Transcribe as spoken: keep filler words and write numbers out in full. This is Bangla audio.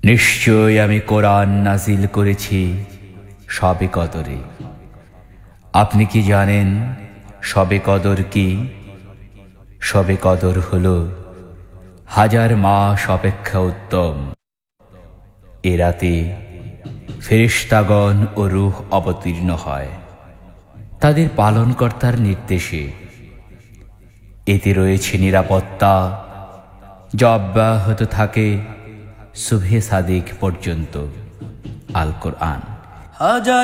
নিশ্চয় আমি কোরআন নাজিল করেছি শবে কদরে। আপনি কি জানেন শবে কদর কি? শবে কদর হলো হাজার মাস অপেক্ষা উত্তম। এ রাতে ফেরেশতাগণ ও রূহ অবতীর্ণ হয় তাদের পালনকর্তার নির্দেশে। এতে রয়েছে নিরাপত্তা, যা অব্যাহত থাকে সুবহে সাদিক পর্যন্ত। আল কোরআন।